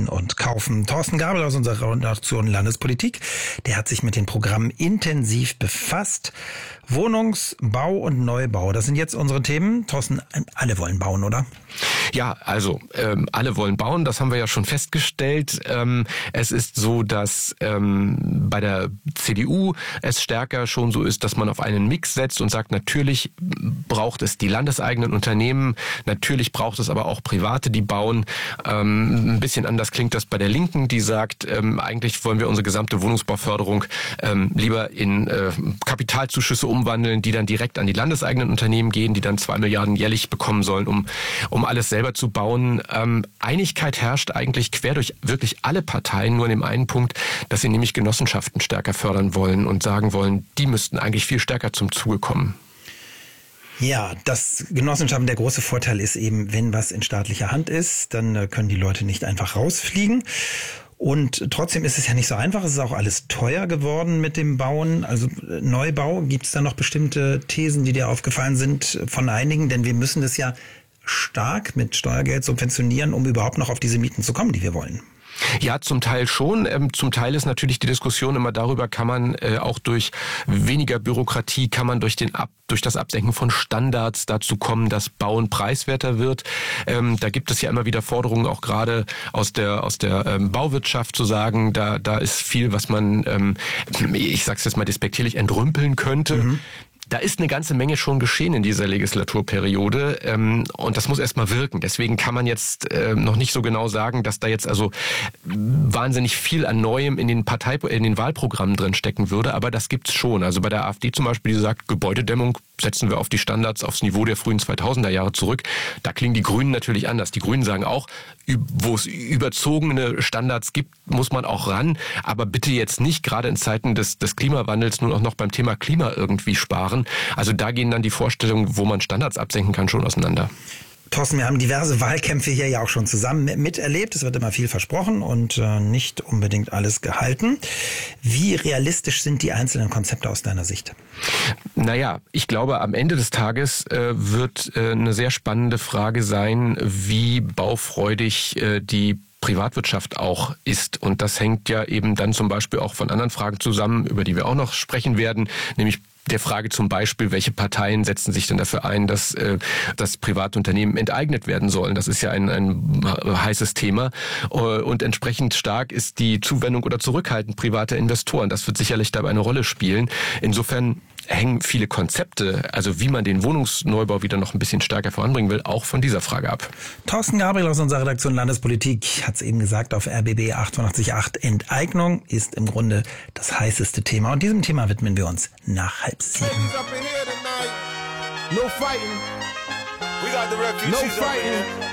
mieten und kaufen. Thorsten Gabel aus unserer Redaktion Landespolitik, der hat sich mit den Programmen intensiv befasst. Wohnungsbau und Neubau, das sind jetzt unsere Themen. Thorsten, alle wollen bauen, oder? Ja, also alle wollen bauen, das haben wir ja schon festgestellt. Es ist so, dass bei der CDU es stärker schon so ist, dass man auf einen Mix setzt und sagt, natürlich braucht es die landeseigenen Unternehmen, natürlich braucht es aber auch Private, die bauen. Ein bisschen anders klingt das bei der Linken, die sagt, eigentlich wollen wir unsere gesamte Wohnungsbauförderung lieber in Kapitalzuschüsse umwandeln, die dann direkt an die landeseigenen Unternehmen gehen, die dann 2 Milliarden jährlich bekommen sollen, um alles selber zu bauen. Einigkeit herrscht eigentlich quer durch wirklich alle Parteien, nur in dem einen Punkt, dass sie nämlich Genossenschaften stärker fördern wollen und sagen wollen, die müssten eigentlich viel stärker zum Zuge kommen. Ja, das Genossenschaften, der große Vorteil ist eben, wenn was in staatlicher Hand ist, dann können die Leute nicht einfach rausfliegen. Und trotzdem ist es ja nicht so einfach. Es ist auch alles teuer geworden mit dem Bauen. Also Neubau, gibt es da noch bestimmte Thesen, die dir aufgefallen sind von einigen? Denn wir müssen das ja stark mit Steuergeld subventionieren, um überhaupt noch auf diese Mieten zu kommen, die wir wollen. Ja, zum Teil schon. Zum Teil ist natürlich die Diskussion immer darüber, kann man auch durch weniger Bürokratie, kann man durch das Absenken von Standards dazu kommen, dass Bauen preiswerter wird. Da gibt es ja immer wieder Forderungen, auch gerade aus der Bauwirtschaft zu sagen, da ist viel, was man, ich sag's jetzt mal despektierlich, entrümpeln könnte. Mhm. Da ist eine ganze Menge schon geschehen in dieser Legislaturperiode und das muss erstmal wirken. Deswegen kann man jetzt noch nicht so genau sagen, dass da jetzt also wahnsinnig viel an Neuem in den Wahlprogrammen drin stecken würde, aber das gibt's schon. Also bei der AfD zum Beispiel, die sagt, Gebäudedämmung setzen wir auf die Standards, aufs Niveau der frühen 2000er Jahre zurück. Da klingen die Grünen natürlich anders. Die Grünen sagen auch, wo es überzogene Standards gibt, muss man auch ran, aber bitte jetzt nicht gerade in Zeiten des Klimawandels nur noch beim Thema Klima irgendwie sparen. Also da gehen dann die Vorstellungen, wo man Standards absenken kann, schon auseinander. Thorsten, wir haben diverse Wahlkämpfe hier ja auch schon zusammen miterlebt. Es wird immer viel versprochen und nicht unbedingt alles gehalten. Wie realistisch sind die einzelnen Konzepte aus deiner Sicht? Naja, ich glaube, am Ende des Tages wird eine sehr spannende Frage sein, wie baufreudig die Privatwirtschaft auch ist. Und das hängt ja eben dann zum Beispiel auch von anderen Fragen zusammen, über die wir auch noch sprechen werden, nämlich der Frage zum Beispiel, welche Parteien setzen sich denn dafür ein, dass Privatunternehmen enteignet werden sollen. Das ist ja ein heißes Thema. Und entsprechend stark ist die Zuwendung oder Zurückhaltung privater Investoren. Das wird sicherlich dabei eine Rolle spielen. Insofern hängen viele Konzepte, also wie man den Wohnungsneubau wieder noch ein bisschen stärker voranbringen will, auch von dieser Frage ab. Thorsten Gabriel aus unserer Redaktion Landespolitik hat es eben gesagt auf RBB 88.8. Enteignung ist im Grunde das heißeste Thema. Und diesem Thema widmen wir uns nach 6:30. No fighting. We got the refugees. No fighting.